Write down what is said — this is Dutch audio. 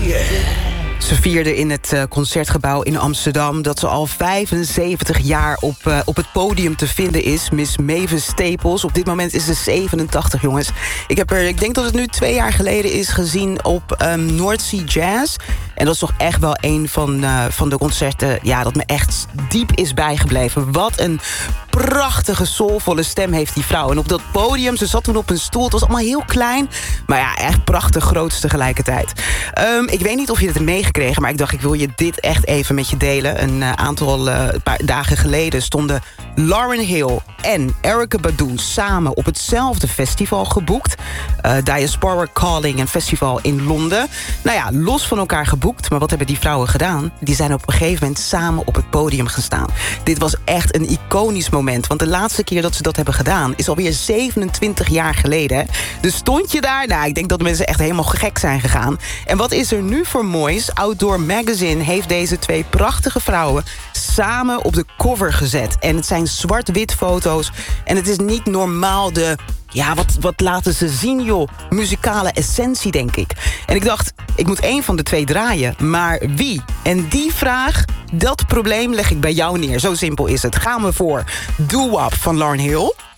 Ze vierden in het Concertgebouw in Amsterdam dat ze al 75 jaar op het podium te vinden is. Miss Mavis Staples. Op dit moment is ze 87, jongens. Ik denk dat het nu 2 jaar geleden is gezien op North Sea Jazz. En dat is toch echt wel een van de concerten dat me echt diep is bijgebleven. Wat een prachtige, soulvolle stem heeft die vrouw. En op dat podium, ze zat toen op een stoel. Het was allemaal heel klein, maar ja, echt prachtig groots tegelijkertijd. Ik weet niet of je het hebt meegekregen, maar ik dacht, ik wil je dit echt even met je delen. Een paar dagen geleden stonden Lauryn Hill en Erykah Badu samen op hetzelfde festival geboekt. Diaspora Calling, een festival in Londen. Nou ja, los van elkaar geboekt, maar wat hebben die vrouwen gedaan? Die zijn op een gegeven moment samen op het podium gestaan. Dit was echt een iconisch moment, want de laatste keer dat ze dat hebben gedaan is alweer 27 jaar geleden. Dus stond je daar? Nou, ik denk dat mensen echt helemaal gek zijn gegaan. En wat is er nu voor moois? Outdoor Magazine heeft deze 2 prachtige vrouwen samen op de cover gezet. En het zijn zwart-wit foto's. En het is niet normaal wat laten ze zien, joh? Muzikale essentie, denk ik. En ik dacht, ik moet 1 van de 2 draaien. Maar wie? En die vraag, dat probleem leg ik bij jou neer. Zo simpel is het. Gaan we voor Doo Wop van Lauryn Hill?